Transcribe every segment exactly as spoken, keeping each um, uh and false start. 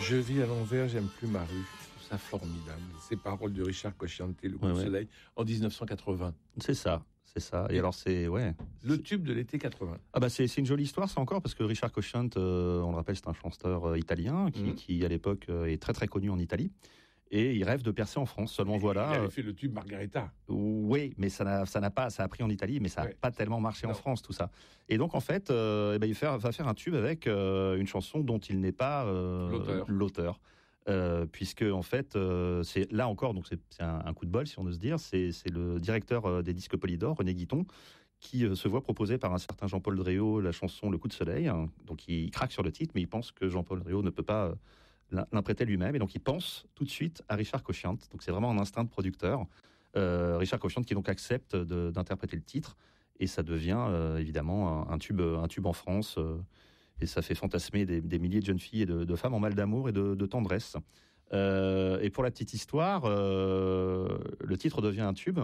Je vis à l'envers, j'aime plus ma rue. Je trouve ça formidable. Ces paroles de Richard Cocciante, Le coup Ouais, de ouais. soleil, en dix-neuf cent quatre-vingts. C'est ça, c'est ça. Et alors c'est ouais. Le tube de l'été quatre-vingts. Ah bah c'est c'est une jolie histoire ça encore parce que Richard Cocciante, euh, on le rappelle, c'est un chanteur euh, italien qui, Mhm. qui à l'époque euh, est très très connu en Italie et il rêve de percer en France. Seulement voilà. Il avait euh, fait le tube Margareta. Oui, mais ça n'a ça n'a pas ça a pris en Italie, mais ça n'a Ouais. pas tellement marché Non. en France tout ça. Et donc en fait, euh, eh ben, il fait- va faire un tube avec euh, une chanson dont il n'est pas euh, L'auteur. l'auteur. Euh, puisque en fait, euh, c'est là encore, donc c'est c'est un, un coup de bol si on ose dire. C'est c'est le directeur euh, des disques Polydor, René Guiton, qui euh, se voit proposer par un certain Jean-Paul Dréau la chanson Le coup de soleil. Hein. Donc il craque sur le titre, mais il pense que Jean-Paul Dréau ne peut pas euh, l'in- l'imprêter lui-même, et donc il pense tout de suite à Richard Cocciante. Donc c'est vraiment un instinct de producteur. Euh, Richard Cocciante qui donc accepte de- d'interpréter le titre, et ça devient euh, évidemment un, un tube, un tube en France. euh, et ça fait fantasmer des, des milliers de jeunes filles et de, de femmes en mal d'amour et de, de tendresse. Euh, et pour la petite histoire, euh, le titre devient un tube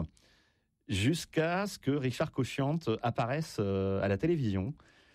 jusqu'à ce que Richard Cocciante apparaisse euh, à la télévision.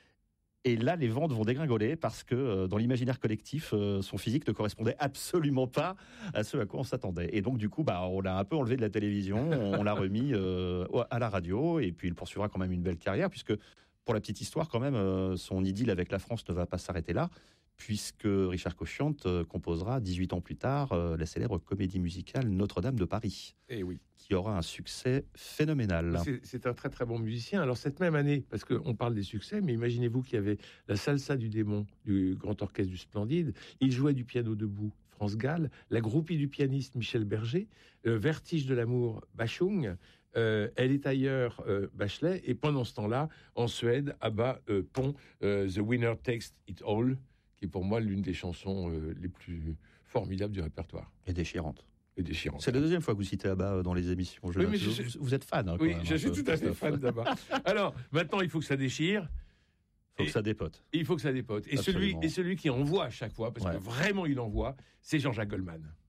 Et là, les ventes vont dégringoler parce que euh, dans l'imaginaire collectif, euh, son physique ne correspondait absolument pas à ce à quoi on s'attendait. Et donc, du coup, bah, on l'a un peu enlevé de la télévision, on, on l'a remis euh, à la radio, et puis il poursuivra quand même une belle carrière, puisque, pour la petite histoire, quand même, euh, son idylle avec la France ne va pas s'arrêter là, puisque Richard Cocciante euh, composera dix-huit ans plus tard euh, la célèbre comédie musicale Notre-Dame de Paris, Eh oui. qui aura un succès phénoménal. C'est, c'est un très très bon musicien. Alors cette même année, parce qu'on parle des succès, mais imaginez-vous qu'il y avait la Salsa du démon du Grand Orchestre du Splendide. Il jouait du piano debout, France Gall, la groupie du pianiste Michel Berger, euh, Vertige de l'amour, Bachung, euh, Elle est ailleurs, euh, Bachelet, et pendant ce temps-là, en Suède, Abba euh, pond euh, The Winner Takes It All, qui est pour moi l'une des chansons euh, les plus formidables du répertoire Et déchirante. et déchirantes. C'est la deuxième fois que vous citez Abba dans les émissions. Je Oui, note. mais je vous, suis- vous êtes fan, hein, quand Oui, même, je un suis peu, tout à fait Christophe. fan d'Abba. Alors, maintenant, il faut que ça déchire. Faut Et- que ça dépote. Il faut que ça dépote. Et celui, Absolument. et celui qui envoie à chaque fois, parce Ouais. que vraiment il envoie, c'est Jean-Jacques Goldman.